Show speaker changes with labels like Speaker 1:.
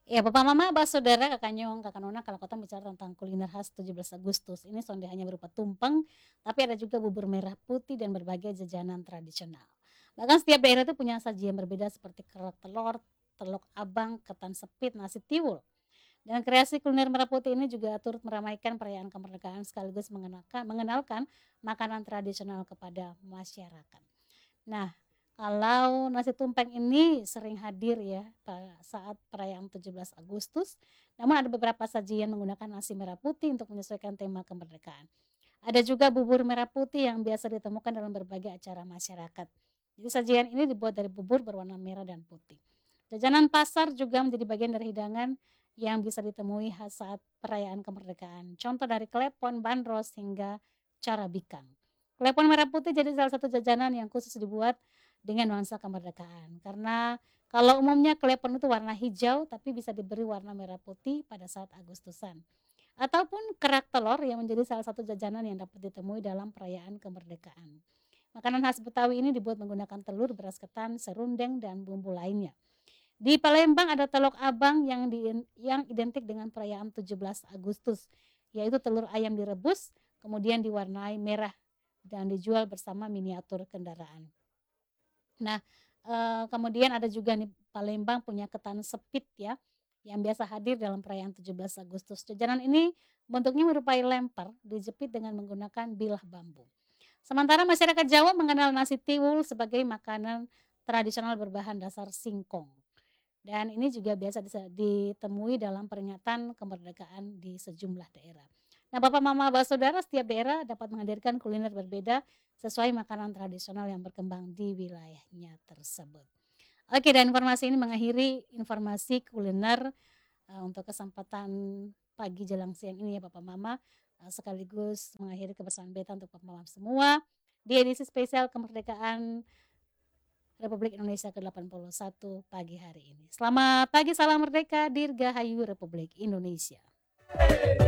Speaker 1: Ya, Bapak Mama, Abah Saudara, Kakak Nyong, Kakak Nona, kalau Kota bicara tentang kuliner khas 17 Agustus. Ini sonde hanya berupa tumpeng, tapi ada juga bubur merah putih dan berbagai jajanan tradisional. Bahkan setiap daerah itu punya sajian berbeda seperti kerak telur, telur abang, ketan sepit, nasi tiwul. Dan kreasi kuliner merah putih ini juga turut meramaikan perayaan kemerdekaan sekaligus mengenalkan makanan tradisional kepada masyarakat. Nah, kalau nasi tumpeng ini sering hadir ya saat perayaan 17 Agustus, namun ada beberapa sajian menggunakan nasi merah putih untuk menyesuaikan tema kemerdekaan. Ada juga bubur merah putih yang biasa ditemukan dalam berbagai acara masyarakat. Jadi sajian ini dibuat dari bubur berwarna merah dan putih. Jajanan pasar juga menjadi bagian dari hidangan yang bisa ditemui saat perayaan kemerdekaan. Contoh dari klepon, bandros, hingga carabikang. Klepon merah putih jadi salah satu jajanan yang khusus dibuat dengan nuansa kemerdekaan. Karena kalau umumnya klepon itu warna hijau, tapi bisa diberi warna merah putih pada saat Agustusan. Ataupun kerak telur yang menjadi salah satu jajanan yang dapat ditemui dalam perayaan kemerdekaan. Makanan khas Betawi ini dibuat menggunakan telur, beras ketan, serundeng, dan bumbu lainnya. Di Palembang ada telok abang yang identik dengan perayaan 17 Agustus, yaitu telur ayam direbus, kemudian diwarnai merah dan dijual bersama miniatur kendaraan. Nah, kemudian ada juga nih Palembang punya ketan sepit ya, yang biasa hadir dalam perayaan 17 Agustus. Jajanan ini bentuknya menyerupai lemper, dijepit dengan menggunakan bilah bambu. Sementara masyarakat Jawa mengenal nasi tiwul sebagai makanan tradisional berbahan dasar singkong. Dan ini juga biasa ditemui dalam peringatan kemerdekaan di sejumlah daerah. Nah, Bapak, Mama, Abah, Saudara, setiap daerah dapat menghadirkan kuliner berbeda sesuai makanan tradisional yang berkembang di wilayahnya tersebut. Oke, dan informasi ini mengakhiri informasi kuliner untuk kesempatan pagi jelang siang ini ya Bapak Mama, sekaligus mengakhiri kebersamaan beta untuk Bapak Mama semua di edisi spesial kemerdekaan Republik Indonesia ke-81 pagi hari ini. Selamat pagi, salam merdeka, dirgahayu Republik Indonesia.